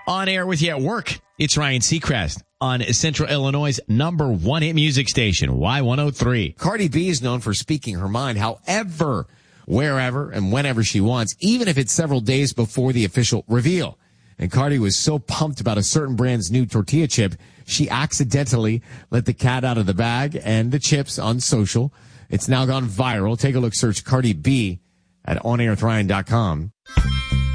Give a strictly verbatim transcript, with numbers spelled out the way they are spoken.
On air with you at work. It's Ryan Seacrest on Central Illinois' number one hit music station, Y one oh three. Cardi B is known for speaking her mind however, wherever, and whenever she wants, even if it's several days before the official reveal. And Cardi was so pumped about a certain brand's new tortilla chip, she accidentally let the cat out of the bag and the chips on social. It's now gone viral. Take a look, search Cardi B at on air with ryan dot com.